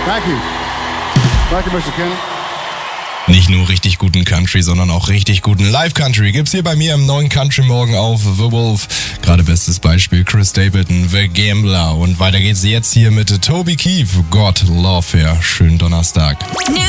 Thank you. Thank you, Mr. Kenny. Nicht nur richtig guten Country, sondern auch richtig guten Live-Country gibt's hier bei mir im neuen Country Morgen auf The Wolf. Gerade bestes Beispiel Chris Stapleton, The Gambler. Und weiter geht's jetzt hier mit Toby Keith, God Love Her. Schönen Donnerstag. New